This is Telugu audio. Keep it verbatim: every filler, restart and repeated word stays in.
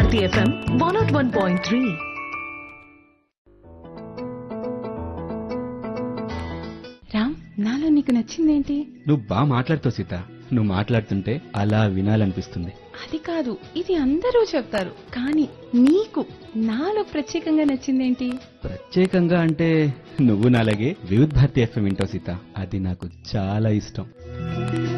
Bharati FM one not one point three. Ram, నాలో నీకు నచ్చిందేంటి? నువ్వు బాగా మాట్లాడుతావు సీత. నువ్వు మాట్లాడుతుంటే అలా వినాలనిపిస్తుంది. అది కాదు, ఇది అందరూ చెప్తారు, కానీ నీకు నాలో ప్రత్యేకంగా నచ్చిందేంటి? ప్రత్యేకంగా అంటే నువ్వు నాలాగే వివిధ్ భారతి ఎఫ్ఎం వింటావు సీత. అది నాకు చాలా ఇష్టం.